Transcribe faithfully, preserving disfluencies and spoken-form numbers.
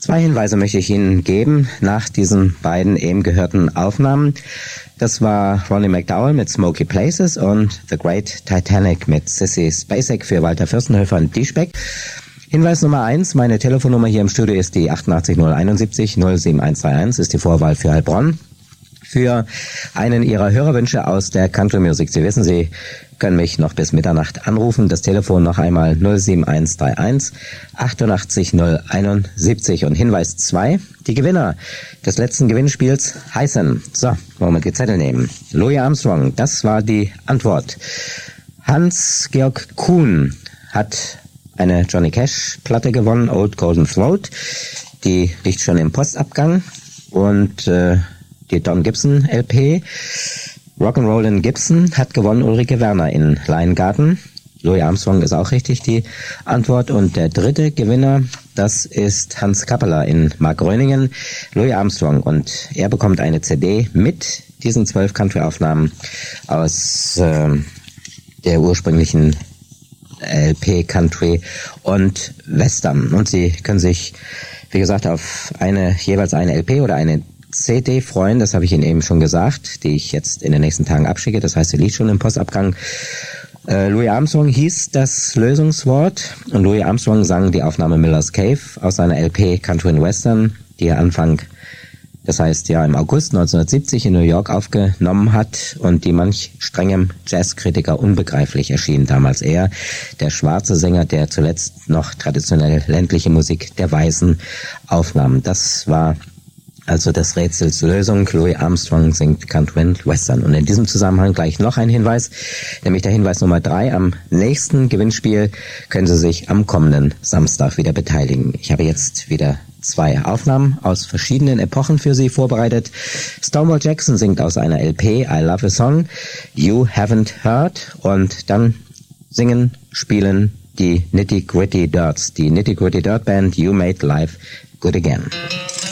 Zwei Hinweise möchte ich Ihnen geben nach diesen beiden eben gehörten Aufnahmen. Das war Ronnie McDowell mit Smoky Places und The Great Titanic mit Sissy Spacek für Walter Fürstenhöfer und Diesbeck. Hinweis Nummer eins, meine Telefonnummer hier im Studio ist die achtundachtzig null einundsiebzig null sieben eins drei eins, ist die Vorwahl für Heilbronn. Für einen Ihrer Hörerwünsche aus der Country Music. Sie wissen, Sie können mich noch bis Mitternacht anrufen. Das Telefon noch einmal null sieben eins drei eins achtundachtzig null einundsiebzig. Und Hinweis zwei, die Gewinner des letzten Gewinnspiels heißen, so, wollen wir die Zettel nehmen. Louis Armstrong, das war die Antwort. Hans-Georg Kuhn hat eine Johnny Cash Platte gewonnen, Old Golden Throat. Die liegt schon im Postabgang. Und äh, die Don Gibson L P, Rock'n'Rollin' Gibson, hat gewonnen Ulrike Werner in Leingarten. Louis Armstrong ist auch richtig die Antwort. Und der dritte Gewinner, das ist Hans Kappeler in Markgröningen, Louis Armstrong. Und er bekommt eine C D mit diesen zwölf Country-Aufnahmen aus äh, der ursprünglichen L P Country und Western. Und Sie können sich, wie gesagt, auf eine jeweils eine L P oder eine C D freuen, das habe ich Ihnen eben schon gesagt, die ich jetzt in den nächsten Tagen abschicke, das heißt, sie liegt schon im Postabgang. Äh, Louis Armstrong hieß das Lösungswort und Louis Armstrong sang die Aufnahme Miller's Cave aus seiner L P Country and Western, die er Anfang, das heißt ja im August neunzehnhundertsiebzig in New York aufgenommen hat und die manch strengem Jazzkritiker unbegreiflich erschien damals. Er, der schwarze Sänger, der zuletzt noch traditionell ländliche Musik der Weißen aufnahm. Das war also des Rätsels Lösung. Louis Armstrong singt Country and Western. Und in diesem Zusammenhang gleich noch ein Hinweis, nämlich der Hinweis Nummer drei. Am nächsten Gewinnspiel können Sie sich am kommenden Samstag wieder beteiligen. Ich habe jetzt wieder zwei Aufnahmen aus verschiedenen Epochen für Sie vorbereitet. Stonewall Jackson singt aus einer L P I Love a Song, You Haven't Heard. Und dann singen, spielen die Nitty Gritty Dirts, die Nitty Gritty Dirt Band You Made Life Good Again.